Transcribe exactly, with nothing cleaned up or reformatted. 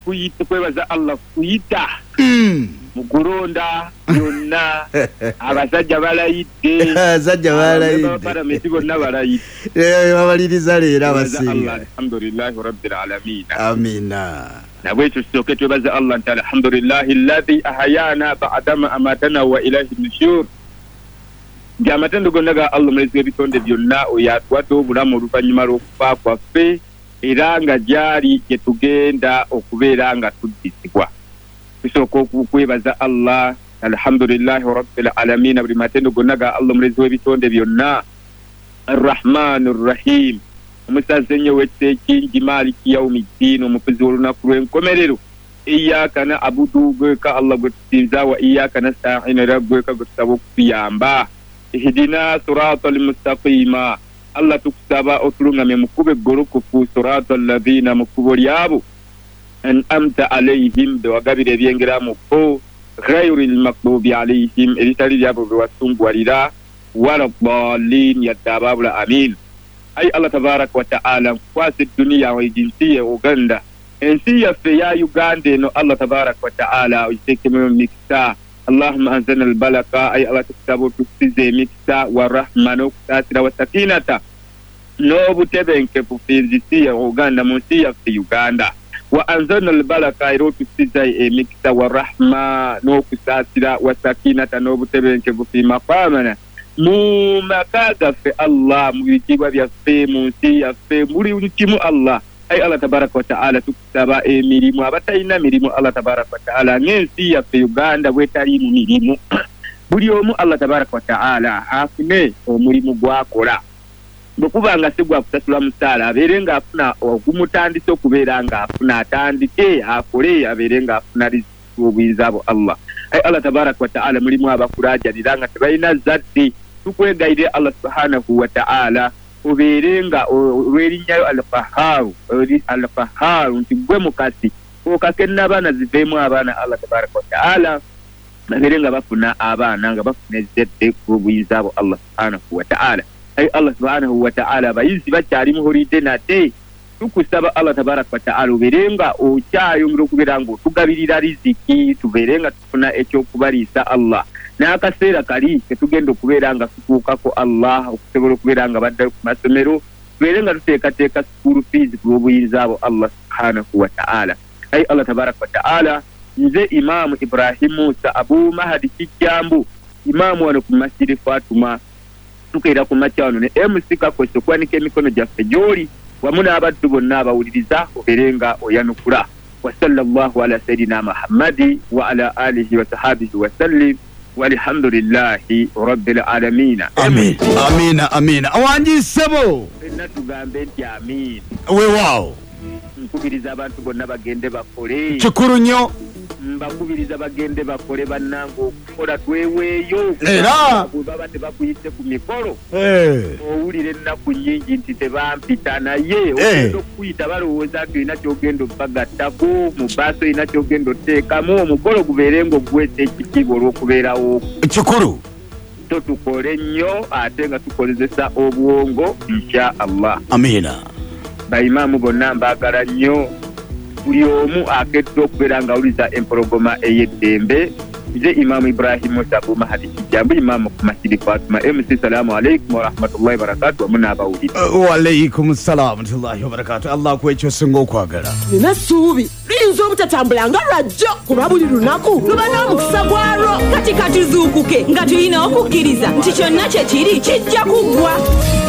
kuyita kwebaza Allah kuyita mm mukuronda yonna abasajja balayidde abasajja balayidde paramenti bonna balayidde eh babaliriza leero abasinga alhamdulillahi rabbil alamin amina nabwe tusoke twebaza Allah nti alhamdulillahi alladhi ahyana ba'dama amatana wa ilayhi nushur jamatendo gonaga Allah mulezi ebitonde byonna oyatwadde obulamu oluvanyuma lw'okufa kwaffe era nga gyali gyetugenda okubeera nga tuddizibwa tusooka okwebaza Allah alhamdulillahi rabbil alamin buli matendo gonaga Allah mulezi w'ebitonde byonna arrahmanir rahim omusazenye w'etteekingi maliki yawmiddin omufuzi w'olunaku lw'enkomerero iyyaka na'budu gweka Allah gwe tusinza wa iyyaka nasta'in era gweka gwe tusaba okutuyamba ihdina siratal mustaqima Allah tukusaba otulungame mukube gorokofu siratal ladina mukubo lyabo an'amta alayhim bewagabire ebyengeramu ko ghayril maghdubi alayhim eritali lyabo bewasungwalira wala dhalin yadababula amin. Ay Allah tabarak wa ta'ala kwasi dunia wa jinsiya Uganda ensi yaffe ya Uganda no Allah tabarak wa ta'ala uyitekemu miksa Allahumma anzalna al-balaka ay Allah tukusabu tusize miksa wa rahmanu kutasira wa sakinata no butebenke bufinzisiya Uganda munsi yaffe Uganda wa anzalna al-balaka ay tusize miksa wa rahma no kutasira wa sakinata no butebenke bufima famana mu makaga fe Allah mu bikibwa byaffe munsi yaffe muri utimu Allah ay Allah tabaraka wa ta'ala tukusaba emirimu abatayina mirimu Allah tabaraka wa ta'ala ngensi yaffe Uganda bwetali mu mirimu buli omu Allah tabaraka wa ta'ala afune omulimu gwakola bokubanga sigwa kutasula musala aberenga afuna ogumutandise okubeera nga afuna atandike akole aberenga afuna rizqu Allah ay Allah tabaraka wa ta'ala mulimu abakuraja diranga tebayina zaddi tukwegaire Allah subhanahu wa ta'ala uberenga werinyayo al-qahhar al-qahhar ntigwe mukasi okakenna abana zivemu abana Allah tabaraka wa ta'ala baberenga bafuna abana nga bafuna zedde kubuyizabo Allah subhanahu wa ta'ala ay Allah subhanahu wa ta'ala bayizi bakyali muhuride nate tukusaba Allah tabaraka wa ta'ala uberenga okyayongera okubeera nga tugabirira riziki tuberenga tufuna ekyo kubalisa Allah n'akaseera kali ketugenda okubeera nga tutuukako Allah okusobola okubeera nga badda ku masomero tubeere nga tuteekateeka school fees ku lw'obuyinza abo Allah subhanahu wa ta'ala. Ay Allah tabaraka wa ta'ala nze Imaamu Ibrahim Musa Abu Mahdi Kijambu imaamu wano ku masjidi Fatuma tukeera ku makya wano ne M C Kakoso kwanika emikono gyaffe gy'oli wamu n'abaddu bonna abawuliriza obeere nga oyanukula wa sallallahu ala sayidina Muhammadi wa ala alihi wa sahabihi wa sallim walhamdulillahi rabbil alamin. Amin amin amin awanji sebo enna tugambe nti amin we wow nkubiriza abantu bonna bagende bakole kikuru nnyo mbakubiriza bagende bakole bannango okukola tweweeyo era baba tebakuyise ku mikolo eh owulire ennaku nnyingi nti tebampita naye ogenda okuyita balowooza nti olina kyogenda obagattako mu baaso olina kyogenda oteekamu omukolo gubeere ng'ogwesa ekitiibwa olw'okubeerawo kikulu so tukole nnyo ate nga tukozesa obwongo insha Allah. Amina. Bayimaamu bonna mbaagala nnyo buli omu akedde okubeera nga awuliza empologoma ey'eddembe nze Imaamu Ibrahim Musa Abu Mahdi Kijambu imaamu ku masjidi Fatuma. M C salaamu alaykum wa rahmatullahi wa barakatuh wamu n'abawulira. Wa alaykum salaam wa rahmatullahi wa barakatuh. Allah kuwa ekyo singa okwagala nina ssuubi luyinza obutatambula nga lwajjo kuba buli lunaku luba n'omukisa gwalwo kati katuzuukuke nga tulina okukkiriza nti kyonna kye kiri kijja kuggwa.